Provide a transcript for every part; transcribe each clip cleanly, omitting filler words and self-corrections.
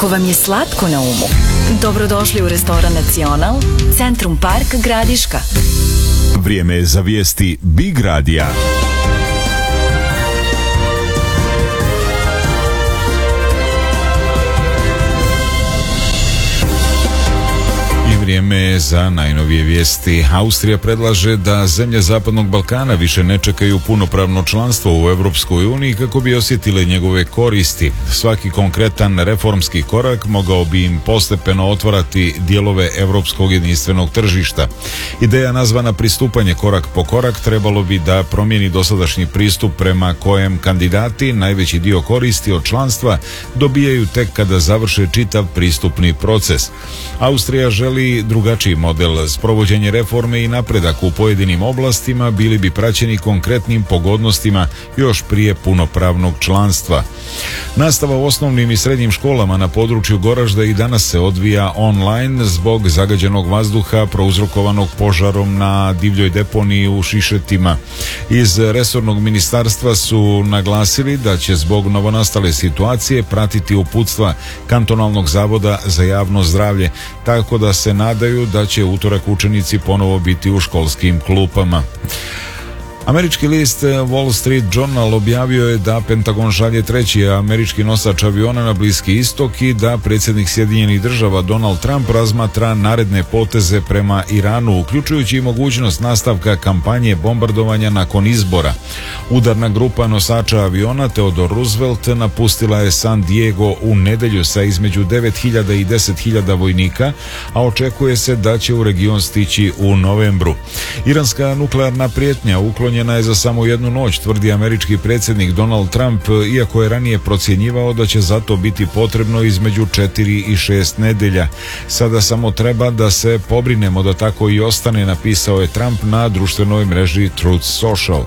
Ako vam je slatko na umu, dobrodošli u restoran Nacional, Centrum Park, Gradiška. Vrijeme je za vijesti Big Radija. Vrijeme je za najnovije vijesti. Austrija predlaže da zemlje Zapadnog Balkana više ne čekaju punopravno članstvo u Europskoj uniji kako bi osjetile njegove koristi. Svaki konkretan reformski korak mogao bi im postepeno otvarati dijelove europskog jedinstvenog tržišta. Ideja nazvana pristupanje korak po korak trebalo bi da promijeni dosadašnji pristup prema kojem kandidati najveći dio koristi od članstva dobijaju tek kada završe čitav pristupni proces. Austrija želi drugačiji model. Sprovođenje reforme i napredak u pojedinim oblastima bili bi praćeni konkretnim pogodnostima još prije punopravnog članstva. Nastava u osnovnim i srednjim školama na području Goražda i danas se odvija online zbog zagađenog vazduha prouzrokovanog požarom na divljoj deponiji u Šišetima. Iz resornog ministarstva su naglasili da će zbog novonastale situacije pratiti uputstva Kantonalnog zavoda za javno zdravlje, tako da se nadaju da će utorak učenici ponovo biti u školskim klupama. Američki list Wall Street Journal objavio je da Pentagon šalje treći američki nosač aviona na Bliski istok i da predsjednik Sjedinjenih Država Donald Trump razmatra naredne poteze prema Iranu, uključujući i mogućnost nastavka kampanje bombardovanja nakon izbora. Udarna grupa nosača aviona Theodore Roosevelt napustila je San Diego u nedjelju sa između 9.000 i 10.000 vojnika, a očekuje se da će u region stići u novembru. Iranska nuklearna prijetnja uklonjena je za samo jednu noć, tvrdi američki predsjednik Donald Trump, iako je ranije procjenjivao da će za to biti potrebno između 4 i 6 nedelja. Sada samo treba da se pobrinemo da tako i ostane, napisao je Trump na društvenoj mreži Truth Social.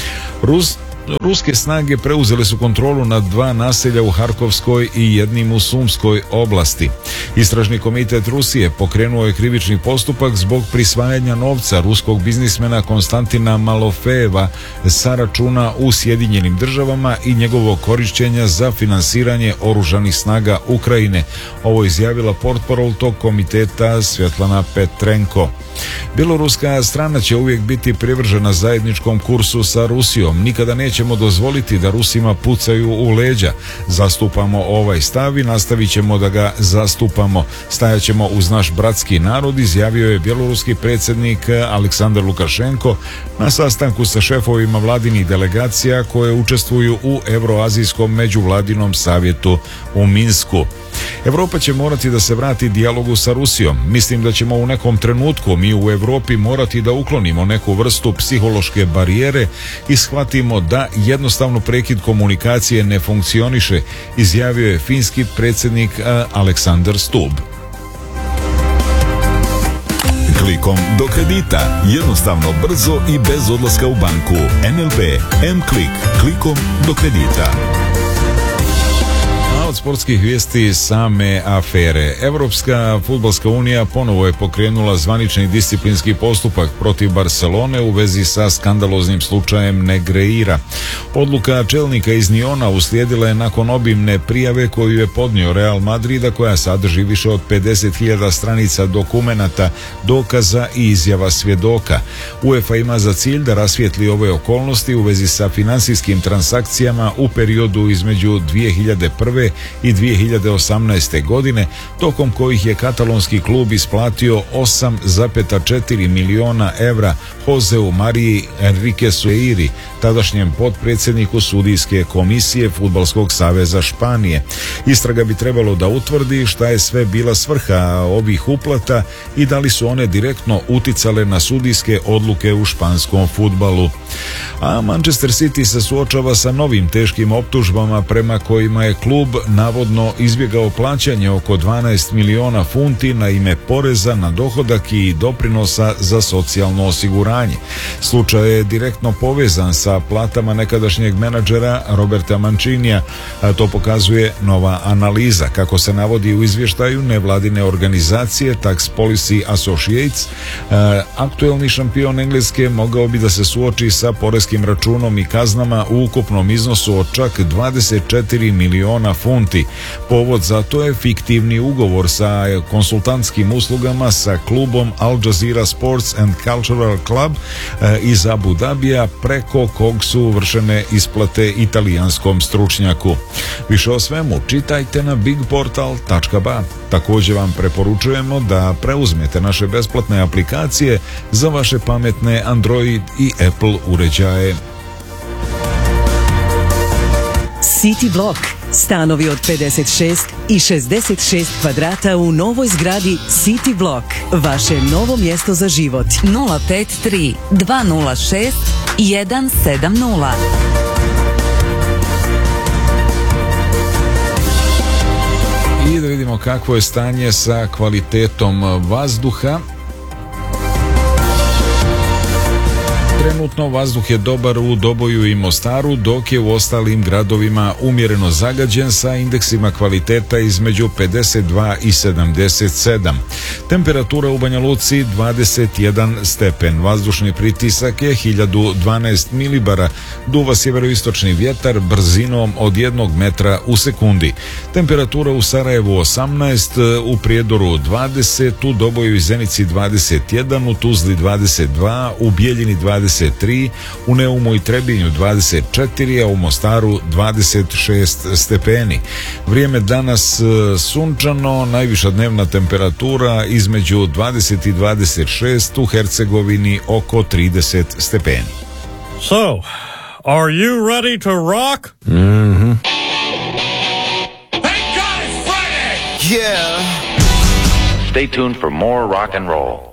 Ruske snage preuzele su kontrolu nad 2 naselja u Harkovskoj i jednim u Sumskoj oblasti. Istražni komitet Rusije pokrenuo je krivični postupak zbog prisvajanja novca ruskog biznismena Konstantina Malofejeva sa računa u Sjedinjenim Državama i njegovog korišćenja za finansiranje oružanih snaga Ukrajine. Ovo izjavila portparol tog komiteta Svjetlana Petrenko. Bjeloruska strana će uvijek biti privržena zajedničkom kursu sa Rusijom. Nikada nećemo dozvoliti da Rusima pucaju u leđa. Zastupamo ovaj stav i nastavit ćemo da ga zastupamo. Stajaćemo uz naš bratski narod, izjavio je bjeloruski predsjednik Aleksandar Lukašenko na sastanku sa šefovima vladinih delegacija koje učestvuju u Euroazijskom međuvladinom savjetu u Minsku. Europa će morati da se vrati dijalogu sa Rusijom. Mislim da ćemo u nekom trenutku mi u Europi morati da uklonimo neku vrstu psihološke barijere i shvatimo da jednostavno prekid komunikacije ne funkcioniše, izjavio je finski predsjednik Aleksandar Stubb. Klikom do kredita. Jednostavno, brzo i bez odlaska u banku. NLB M-Klik. Klikom do kredita. Od sportskih vijesti same afere. Europska fudbalska unija ponovo je pokrenula zvanični disciplinski postupak protiv Barcelone u vezi sa skandaloznim slučajem Negreira. Odluka čelnika iz Niona uslijedila je nakon obimne prijave koju je podnio Real Madrida, koja sadrži više od 50.000 stranica dokumenata, dokaza i izjava svjedoka. UEFA ima za cilj da rasvijetli ove okolnosti u vezi sa financijskim transakcijama u periodu između 2001. i 2018. godine, tokom kojih je katalonski klub isplatio 8,4 miliona evra Joseu Mariji Enriquezu Eiri, tadašnjem potpredsjedniku sudijske komisije Fudbalskog saveza Španije. Istraga bi trebalo da utvrdi šta je sve bila svrha ovih uplata i da li su one direktno uticale na sudijske odluke u španskom fudbalu. A Manchester City se suočava sa novim teškim optužbama prema kojima je klub navodno izbjegao plaćanje oko 12 miliona funti na ime poreza na dohodak i doprinosa za socijalno osiguranje. Slučaj je direktno povezan sa platama nekadašnjeg menadžera Roberta Mancinija, a to pokazuje nova analiza. Kako se navodi u izvještaju nevladine organizacije Tax Policy Associates, aktuelni šampion Engleske mogao bi da se suoči sa sa poreskim računom i kaznama u ukupnom iznosu od čak 24 miliona funti. Povod za to je fiktivni ugovor sa konsultantskim uslugama sa klubom Al Jazeera Sports and Cultural Club iz Abu Dabija, preko kog su vršene isplate italijanskom stručnjaku. Više o svemu čitajte na bigportal.ba. Također vam preporučujemo da preuzmete naše besplatne aplikacije za vaše pametne Android i Apple uređaje. City Block. Stanovi od 56 i 66 kvadrata u novoj zgradi City Block. Vaše novo mjesto za život. 053 206 170. I da vidimo kakvo je stanje sa kvalitetom vazduha. Trenutno vazduh je dobar u Doboju i Mostaru, dok je u ostalim gradovima umjereno zagađen sa indeksima kvaliteta između 52 i 77. Temperatura u Banja Luci 21 stepen. Vazdušni pritisak je 1012 milibara. Duva sjeveroistočni vjetar brzinom od 1 metra u sekundi. Temperatura u Sarajevu 18, u Prijedoru 20, u Doboju i Zenici 21, u Tuzli 22, u Bijeljini 23, u Neumu i Trebinju 24, a u Mostaru 26 stepeni. Vrijeme danas sunčano, najviša dnevna temperatura između 20 i 26, u Hercegovini oko 30 stepeni. So, are you ready to rock? Mm-hmm. Thank God it's Friday! Yeah. Stay tuned for more rock and roll.